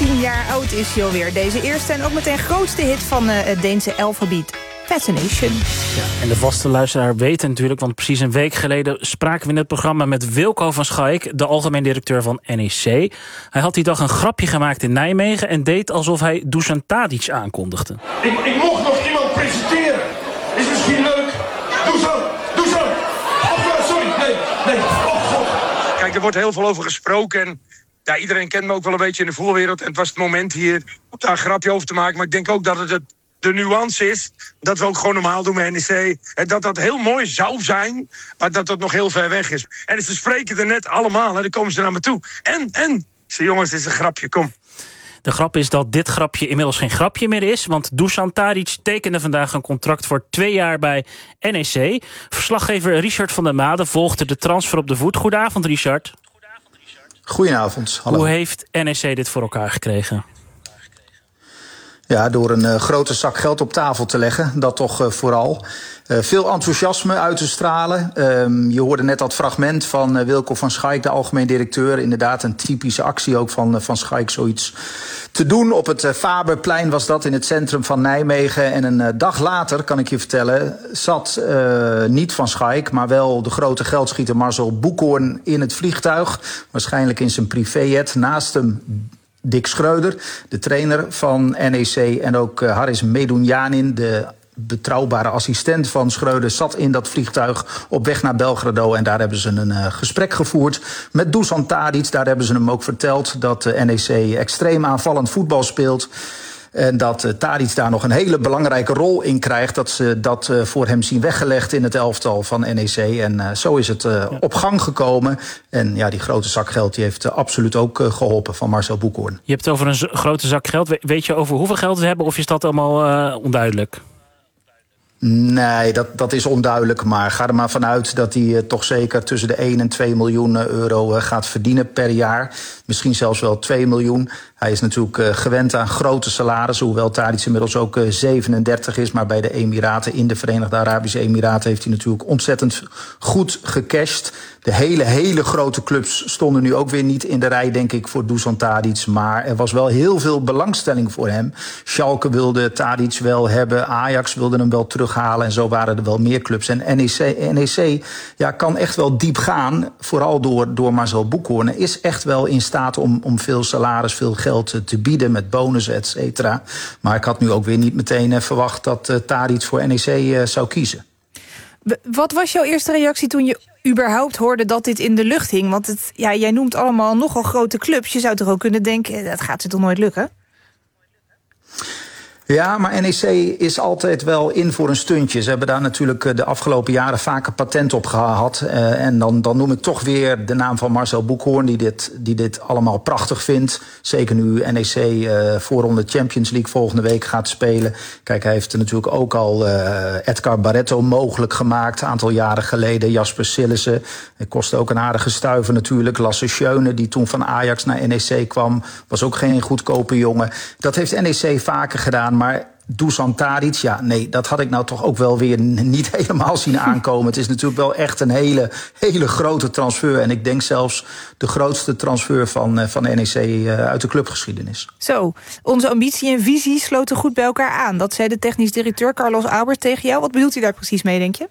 18 jaar oud is hij alweer. Deze eerste en ook meteen grootste hit van het Deense alfabeet. Fascination. Ja, en de vaste luisteraar weet natuurlijk, want precies een week geleden spraken we in het programma met Wilco van Schaik, de algemeen directeur van NEC. Hij had die dag een grapje gemaakt in Nijmegen en deed alsof hij Dusan Tadic aankondigde. Ik mocht nog iemand presenteren. Is misschien leuk. Dusan. Sorry, nee. Oh, God. Kijk, er wordt heel veel over gesproken en ja, iedereen kent me ook wel een beetje in de voetbalwereld. En het was het moment hier om daar een grapje over te maken. Maar ik denk ook dat het de nuance is dat we ook gewoon normaal doen met NEC. En dat heel mooi zou zijn, maar dat nog heel ver weg is. En ze spreken er net allemaal en dan komen ze naar me toe. En, ik zeg, jongens, dit is een grapje, kom. De grap is dat dit grapje inmiddels geen grapje meer is, want Dusan Tadic tekende vandaag een contract voor 2 jaar bij NEC. Verslaggever Richard van der Made volgde de transfer op de voet. Goedenavond, Richard. Goedenavond. Hallo. Hoe heeft NEC dit voor elkaar gekregen? Ja, door een grote zak geld op tafel te leggen, dat toch vooral. Veel enthousiasme uit te stralen. Je hoorde net dat fragment van Wilco van Schaik, de algemeen directeur. Inderdaad een typische actie ook van Schaik, zoiets te doen. Op het Faberplein was dat in het centrum van Nijmegen. En een dag later, kan ik je vertellen, zat niet Van Schaik, maar wel de grote geldschieter Marcel Boekhoorn in het vliegtuig. Waarschijnlijk in zijn privéjet. Naast hem Dick Schreuder, de trainer van NEC, en ook Haris Medunjanin, de betrouwbare assistent van Schreuder, zat in dat vliegtuig op weg naar Belgrado. En daar hebben ze een gesprek gevoerd met Dusan Tadic. Daar hebben ze hem ook verteld dat NEC extreem aanvallend voetbal speelt. En dat Tadic daar nog een hele belangrijke rol in krijgt. Dat ze dat voor hem zien weggelegd in het elftal van NEC. En zo is het op gang gekomen. En ja, die grote zak geld die heeft absoluut ook geholpen van Marcel Boekhoorn. Je hebt het over een grote zak geld. Weet je over hoeveel geld we hebben of is dat allemaal onduidelijk? Nee, dat is onduidelijk. Maar ga er maar vanuit dat hij toch zeker tussen de 1 en 2 miljoen euro gaat verdienen per jaar. Misschien zelfs wel 2 miljoen. Hij is natuurlijk gewend aan grote salarissen, hoewel Tadic inmiddels ook 37 is. Maar bij de Emiraten, in de Verenigde Arabische Emiraten, heeft hij natuurlijk ontzettend goed gecashed. De hele grote clubs stonden nu ook weer niet in de rij, denk ik, voor Dusan Tadic. Maar er was wel heel veel belangstelling voor hem. Schalke wilde Tadic wel hebben, Ajax wilde hem wel terughalen. En zo waren er wel meer clubs. En NEC ja, kan echt wel diep gaan, vooral door Marcel Boekhoorn. Is echt wel in staat om veel salaris, veel geld te bieden met bonussen, et cetera. Maar ik had nu ook weer niet meteen verwacht dat Tadic voor NEC zou kiezen. Wat was jouw eerste reactie toen je überhaupt hoorde dat dit in de lucht hing? Want jij noemt allemaal nogal grote clubs. Je zou toch ook kunnen denken, dat gaat ze toch nooit lukken? Ja, maar NEC is altijd wel in voor een stuntje. Ze hebben daar natuurlijk de afgelopen jaren vaker patent op gehad. En dan noem ik toch weer de naam van Marcel Boekhoorn, die dit allemaal prachtig vindt. Zeker nu NEC voorronde Champions League volgende week gaat spelen. Kijk, hij heeft natuurlijk ook al Edgar Barreto mogelijk gemaakt, een aantal jaren geleden. Jasper Sillissen. Het kostte ook een aardige stuiver natuurlijk. Lasse Schöne, die toen van Ajax naar NEC kwam, was ook geen goedkope jongen. Dat heeft NEC vaker gedaan. Maar Dusan Tadic, ja, nee, dat had ik nou toch ook wel weer niet helemaal zien aankomen. Het is natuurlijk wel echt een hele grote transfer. En ik denk zelfs de grootste transfer van NEC uit de clubgeschiedenis. Zo, onze ambitie en visie sloten goed bij elkaar aan. Dat zei de technisch directeur Carlos Albert tegen jou. Wat bedoelt hij daar precies mee, denk je?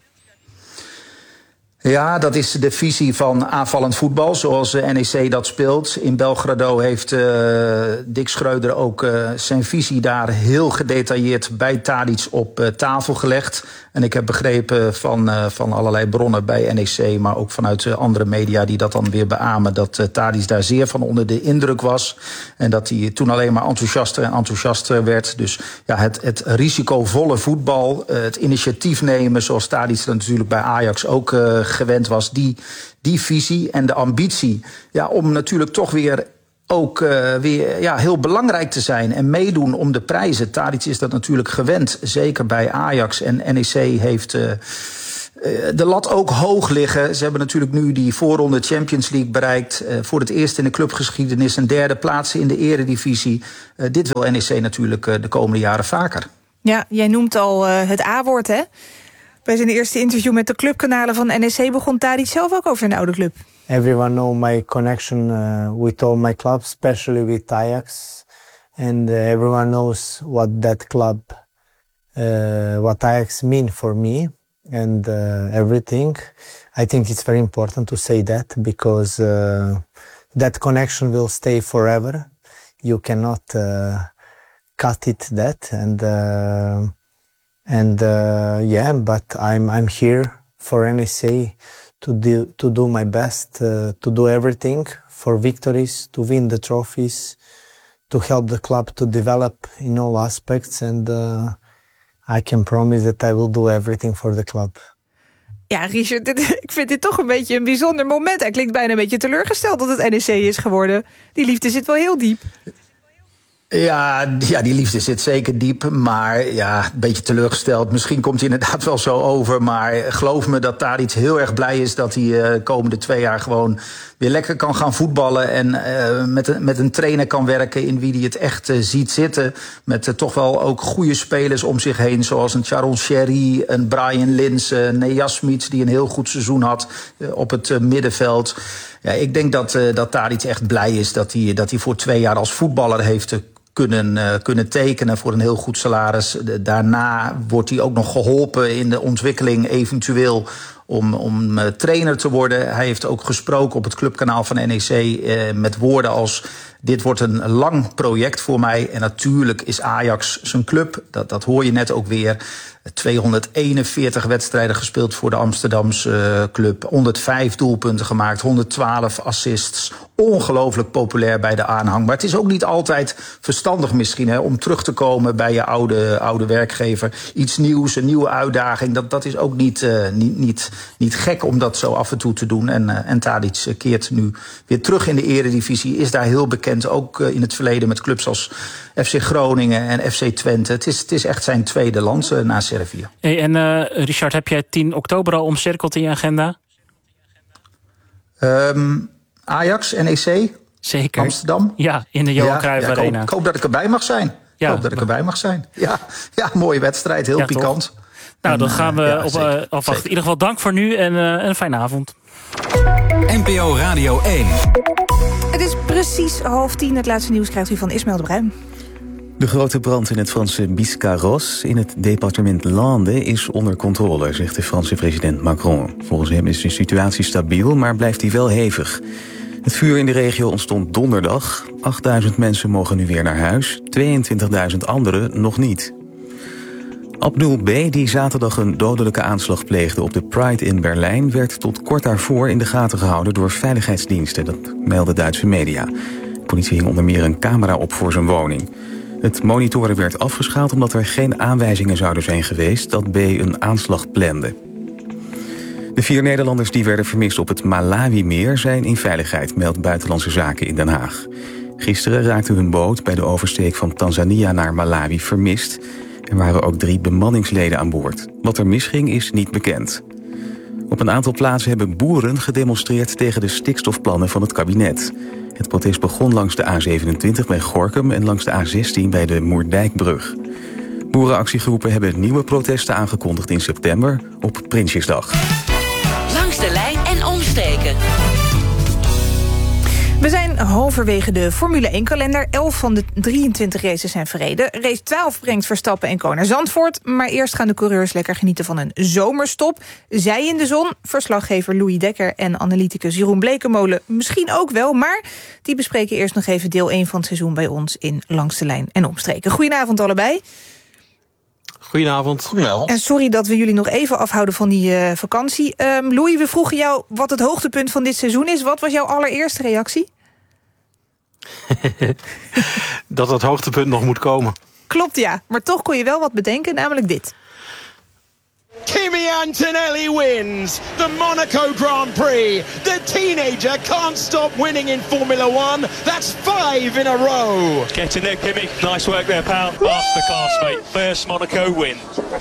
Ja, dat is de visie van aanvallend voetbal, zoals NEC dat speelt. In Belgrado heeft Dick Schreuder ook zijn visie daar heel gedetailleerd bij Tadic op tafel gelegd. En ik heb begrepen van allerlei bronnen bij NEC, maar ook vanuit andere media die dat dan weer beamen, dat Tadic daar zeer van onder de indruk was. En dat hij toen alleen maar enthousiaster werd. Dus ja, het risicovolle voetbal, het initiatief nemen, zoals Tadic dat natuurlijk bij Ajax ook gewend was, die visie en de ambitie, ja, om natuurlijk toch weer heel belangrijk te zijn en meedoen om de prijzen. Tadic is dat natuurlijk gewend, zeker bij Ajax. En NEC heeft de lat ook hoog liggen. Ze hebben natuurlijk nu die voorronde Champions League bereikt. Voor het eerst in de clubgeschiedenis een 3e plaats in de eredivisie. Dit wil NEC natuurlijk de komende jaren vaker. Ja, jij noemt al het A-woord, hè? Bij zijn eerste interview met de clubkanalen van NEC begon Tadic zelf ook over een oude club. Everyone know my connection with all my clubs, especially with Ajax. and everyone knows what that club, what Ajax mean for me and everything. I think it's very important to say that because that connection will stay forever. You cannot cut it that but I'm here for NEC to do my best, to do everything for victories, to win the trophies, to help the club to develop in all aspects, and I can promise that I will do everything for the club. Ja, Richard, ik vind dit toch een beetje een bijzonder moment. Hij klinkt bijna een beetje teleurgesteld dat het NEC is geworden. Die liefde zit wel heel diep. Ja, die liefde zit zeker diep, maar ja, een beetje teleurgesteld. Misschien komt hij inderdaad wel zo over, maar geloof me dat Tadić heel erg blij is dat hij de komende 2 jaar gewoon weer lekker kan gaan voetballen en met een trainer kan werken in wie hij het echt ziet zitten. Met toch wel ook goede spelers om zich heen, zoals een Sharon Sherry, een Brian Linse, een Nejasmic die een heel goed seizoen had op het middenveld. Ja, ik denk dat Tadić echt blij is dat hij voor 2 jaar als voetballer heeft kunnen tekenen voor een heel goed salaris. Daarna wordt hij ook nog geholpen in de ontwikkeling eventueel om trainer te worden. Hij heeft ook gesproken op het clubkanaal van NEC met woorden als: dit wordt een lang project voor mij. En natuurlijk is Ajax zijn club. Dat hoor je net ook weer. 241 wedstrijden gespeeld voor de Amsterdamse club. 105 doelpunten gemaakt, 112 assists. Ongelooflijk populair bij de aanhang. Maar het is ook niet altijd verstandig misschien om terug te komen bij je oude werkgever. Iets nieuws, een nieuwe uitdaging. Dat is ook niet gek om dat zo af en toe te doen. En Tadić keert nu weer terug in de eredivisie. Is daar heel bekend, ook in het verleden met clubs als FC Groningen en FC Twente. Het is echt zijn tweede land na Servië. Hey, en Richard, heb jij 10 oktober al omcirkeld in je agenda? Ajax, NEC, zeker. Amsterdam. Ja, in de Johan Cruijff Arena. Ik hoop dat ik erbij mag zijn. Ja, mooie wedstrijd, heel pikant. Toch? Nou, dan gaan we afwachten. In ieder geval dank voor nu en een fijne avond. NPO Radio 1. Het is precies 9:30. Het laatste nieuws krijgt u van Ismaël de Bruin. De grote brand in het Franse Biscarrosse in het departement Landes is onder controle, zegt de Franse president Macron. Volgens hem is de situatie stabiel, maar blijft die wel hevig. Het vuur in de regio ontstond donderdag. 8.000 mensen mogen nu weer naar huis, 22.000 anderen nog niet. Abdul B., die zaterdag een dodelijke aanslag pleegde op de Pride in Berlijn, werd tot kort daarvoor in de gaten gehouden door veiligheidsdiensten. Dat melden Duitse media. De politie hing onder meer een camera op voor zijn woning. Het monitoren werd afgeschaald omdat er geen aanwijzingen zouden zijn geweest dat B. een aanslag plande. De 4 Nederlanders die werden vermist op het Malawi-meer zijn in veiligheid, meldt Buitenlandse Zaken in Den Haag. Gisteren raakte hun boot bij de oversteek van Tanzania naar Malawi vermist. Er waren ook 3 bemanningsleden aan boord. Wat er misging is niet bekend. Op een aantal plaatsen hebben boeren gedemonstreerd tegen de stikstofplannen van het kabinet. Het protest begon langs de A27 bij Gorinchem en langs de A16 bij de Moerdijkbrug. Boerenactiegroepen hebben nieuwe protesten aangekondigd in september op Prinsjesdag. Langs de lijn en omstreken. We zijn halverwege de Formule 1-kalender. 11 van de 23 races zijn verreden. Race 12 brengt Verstappen en Co naar Zandvoort. Maar eerst gaan de coureurs lekker genieten van een zomerstop. Zij in de zon, verslaggever Louis Dekker en analyticus Jeroen Blekemolen misschien ook wel. Maar die bespreken eerst nog even deel 1 van het seizoen bij ons in Langs de Lijn en Omstreken. Goedenavond allebei. Goedenavond. En sorry dat we jullie nog even afhouden van die vakantie. Louis, we vroegen jou wat het hoogtepunt van dit seizoen is. Wat was jouw allereerste reactie? Dat het hoogtepunt nog moet komen. Klopt, ja. Maar toch kon je wel wat bedenken, namelijk dit. Kimi Antonelli wins the Monaco Grand Prix. The teenager can't stop winning in Formula 1. That's 5 in a row. Get in there, Kimi. Nice work there, pal. Masterclass, mate. First Monaco win.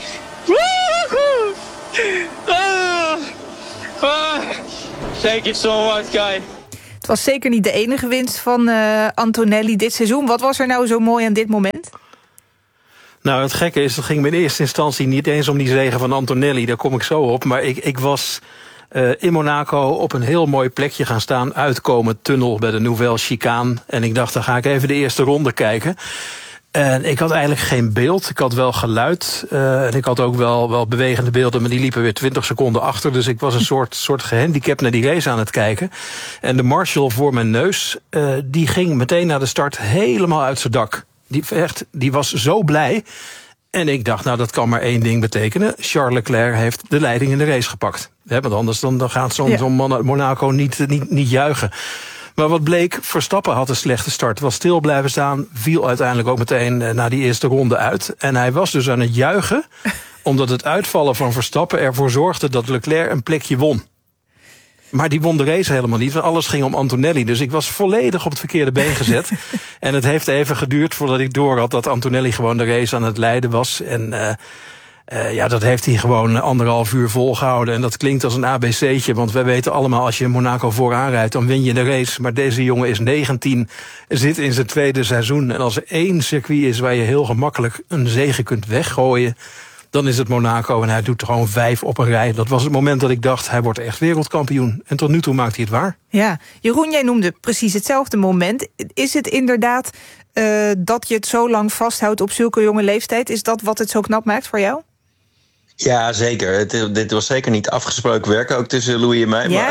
Thank you so much, guy. Het was zeker niet de enige winst van Antonelli dit seizoen. Wat was er nou zo mooi aan dit moment? Nou, het gekke is, het ging me in eerste instantie niet eens om die zege van Antonelli. Daar kom ik zo op. Maar ik was in Monaco op een heel mooi plekje gaan staan. Uitkomen, tunnel bij de Nouvelle Chicane. En ik dacht, dan ga ik even de eerste ronde kijken. En ik had eigenlijk geen beeld. Ik had wel geluid. En ik had ook wel bewegende beelden, maar die liepen weer 20 seconden achter. Dus ik was een soort gehandicapt naar die race aan het kijken. En de marshal voor mijn neus, die ging meteen na de start helemaal uit zijn dak. Die was zo blij. En ik dacht, nou, dat kan maar één ding betekenen. Charles Leclerc heeft de leiding in de race gepakt. Want anders dan gaat zo'n man uit Monaco niet juichen. Maar wat bleek, Verstappen had een slechte start. Was stil blijven staan, viel uiteindelijk ook meteen na die eerste ronde uit. En hij was dus aan het juichen, omdat het uitvallen van Verstappen ervoor zorgde dat Leclerc een plekje won. Maar die won de race helemaal niet, want alles ging om Antonelli. Dus ik was volledig op het verkeerde been gezet. En het heeft even geduurd voordat ik door had dat Antonelli gewoon de race aan het leiden was. En dat heeft hij gewoon 1,5 uur volgehouden. En dat klinkt als een ABC'tje, want wij weten allemaal, als je in Monaco vooraan rijdt, dan win je de race. Maar deze jongen is 19, zit in zijn tweede seizoen. En als er één circuit is waar je heel gemakkelijk een zege kunt weggooien, dan is het Monaco. En hij doet er gewoon 5 op een rij. Dat was het moment dat ik dacht, hij wordt echt wereldkampioen. En tot nu toe maakt hij het waar. Ja, Jeroen, jij noemde precies hetzelfde moment. Is het inderdaad dat je het zo lang vasthoudt op zulke jonge leeftijd? Is dat wat het zo knap maakt voor jou? Ja, zeker. Dit was zeker niet afgesproken werk ook tussen Louis en mij.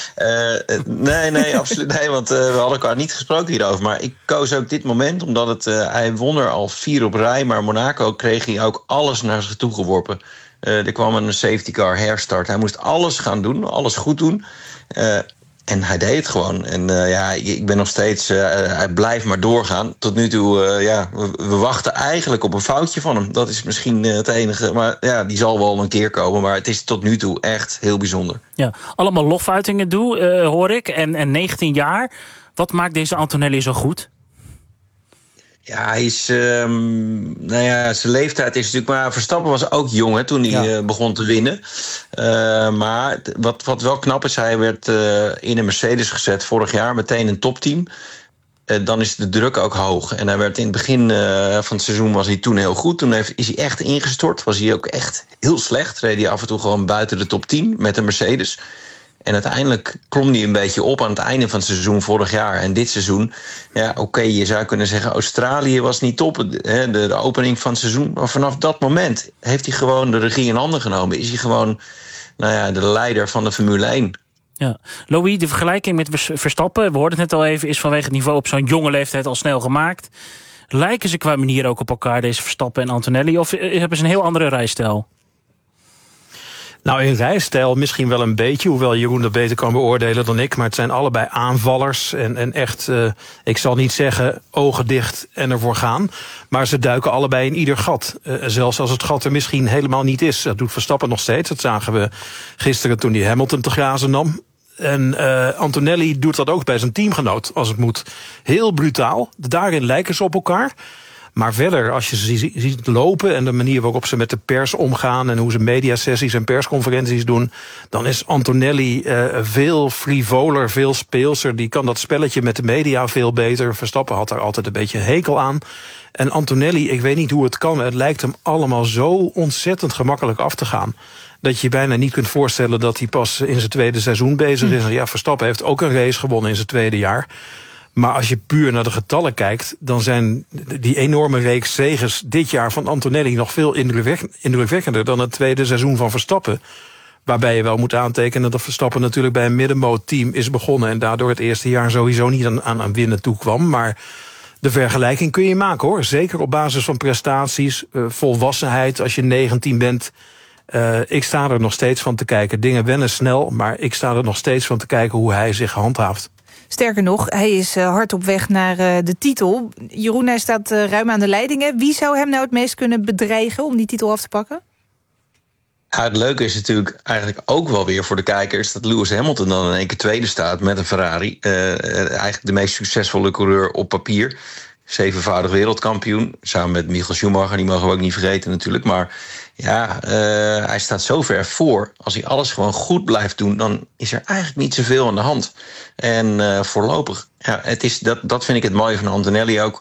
Nee, absoluut. Nee, want we hadden elkaar niet gesproken hierover. Maar ik koos ook dit moment, omdat hij won er al 4 op rij. Maar Monaco kreeg hij ook alles naar zich toe geworpen. Er kwam een safety car herstart. Hij moest alles gaan doen, alles goed doen. En hij deed het gewoon. En ik ben nog steeds... hij blijft maar doorgaan. Tot nu toe, we wachten eigenlijk op een foutje van hem. Dat is misschien het enige. Maar ja, die zal wel een keer komen. Maar het is tot nu toe echt heel bijzonder. Ja, allemaal lofuitingen hoor ik. En 19 jaar. Wat maakt deze Antonelli zo goed? Ja, hij is... zijn leeftijd is natuurlijk... Maar Verstappen was ook jong toen hij begon te winnen. Maar wat wel knap is... Hij werd in een Mercedes gezet vorig jaar. Meteen een topteam. Dan is de druk ook hoog. En hij werd in het begin van het seizoen was hij toen heel goed. Toen is hij echt ingestort. Was hij ook echt heel slecht. Reed hij af en toe gewoon buiten de top 10 met een Mercedes. En uiteindelijk klom hij een beetje op aan het einde van het seizoen vorig jaar. En dit seizoen, je zou kunnen zeggen, Australië was niet top. De opening van het seizoen. Maar vanaf dat moment heeft hij gewoon de regie in handen genomen. Is hij gewoon de leider van de Formule 1. Ja. Louis, de vergelijking met Verstappen, we hoorden het net al even, is vanwege het niveau op zo'n jonge leeftijd al snel gemaakt. Lijken ze qua manier ook op elkaar, deze Verstappen en Antonelli? Of hebben ze een heel andere rijstijl? Nou, in rijstijl misschien wel een beetje, hoewel Jeroen dat beter kan beoordelen dan ik. Maar het zijn allebei aanvallers en echt, ik zal niet zeggen ogen dicht en ervoor gaan. Maar ze duiken allebei in ieder gat. Zelfs als het gat er misschien helemaal niet is. Dat doet Verstappen nog steeds. Dat zagen we gisteren toen hij Hamilton te grazen nam. En Antonelli doet dat ook bij zijn teamgenoot als het moet. Heel brutaal. Daarin lijken ze op elkaar. Maar verder, als je ze ziet lopen en de manier waarop ze met de pers omgaan en hoe ze mediasessies en persconferenties doen, dan is Antonelli veel frivoler, veel speelser. Die kan dat spelletje met de media veel beter. Verstappen had daar altijd een beetje hekel aan. En Antonelli, ik weet niet hoe het kan, het lijkt hem allemaal zo ontzettend gemakkelijk af te gaan, dat je bijna niet kunt voorstellen dat hij pas in zijn tweede seizoen bezig is. Ja, Verstappen heeft ook een race gewonnen in zijn tweede jaar. Maar als je puur naar de getallen kijkt, dan zijn die enorme reeks zeges dit jaar van Antonelli nog veel indrukwekkender dan het tweede seizoen van Verstappen. Waarbij je wel moet aantekenen dat Verstappen natuurlijk bij een middenmoot-team is begonnen en daardoor het eerste jaar sowieso niet aan winnen toekwam. Maar de vergelijking kun je maken, hoor. Zeker op basis van prestaties, volwassenheid als je 19 bent. Ik sta er nog steeds van te kijken. Dingen wennen snel, maar ik sta er nog steeds van te kijken hoe hij zich handhaaft. Sterker nog, hij is hard op weg naar de titel. Jeroen, hij staat ruim aan de leiding. Wie zou hem nou het meest kunnen bedreigen om die titel af te pakken? Ja, het leuke is natuurlijk eigenlijk ook wel weer voor de kijkers dat Lewis Hamilton dan in één keer tweede staat met een Ferrari. Eigenlijk de meest succesvolle coureur op papier. 7-voudig wereldkampioen. Samen met Michael Schumacher, die mogen we ook niet vergeten natuurlijk. Maar ja, hij staat zo ver voor. Als hij alles gewoon goed blijft doen, dan is er eigenlijk niet zoveel aan de hand. En voorlopig, dat vind ik het mooie van Antonelli ook.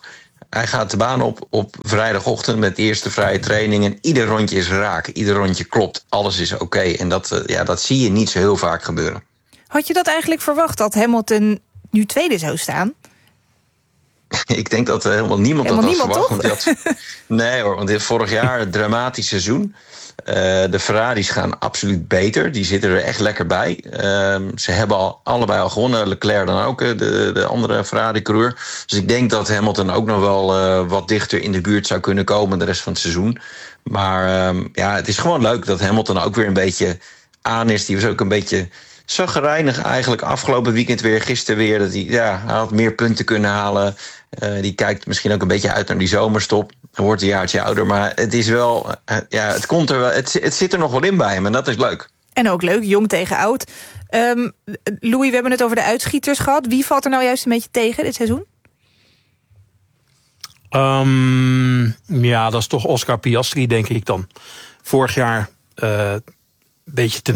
hij gaat de baan op vrijdagochtend met de eerste vrije training. En ieder rondje is raak, ieder rondje klopt. Alles is oké. En dat zie je niet zo heel vaak gebeuren. Had je dat eigenlijk verwacht, dat Hamilton nu tweede zou staan? Ik denk dat helemaal niemand dat had verwacht. Nee hoor, want dit vorig jaar een dramatisch seizoen. De Ferraris gaan absoluut beter. Die zitten er echt lekker bij. Ze hebben allebei al gewonnen. Leclerc dan ook, de andere Ferrari-coureur. Dus ik denk dat Hamilton ook nog wel wat dichter in de buurt zou kunnen komen de rest van het seizoen. Maar het is gewoon leuk dat Hamilton ook weer een beetje aan is. Die was ook een beetje chagrijnig eigenlijk afgelopen weekend weer. Gisteren weer. Dat hij had meer punten kunnen halen. Die kijkt misschien ook een beetje uit naar die zomerstop. Hij wordt een jaartje ouder, maar het is wel, het komt er wel. Het zit er nog wel in bij hem en dat is leuk. En ook leuk, jong tegen oud. Louis, we hebben het over de uitschieters gehad. Wie valt er nou juist een beetje tegen dit seizoen? Dat is toch Oscar Piastri, denk ik dan. Vorig jaar een beetje